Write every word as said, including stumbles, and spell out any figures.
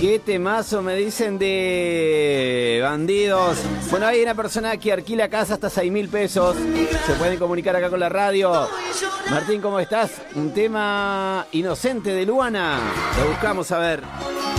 Qué temazo me dicen de Bandidos. Bueno, hay una persona que alquila casa hasta seis mil pesos. Se pueden comunicar acá con la radio. Martín, ¿cómo estás? Un tema Inocente de Luana. Lo buscamos a ver.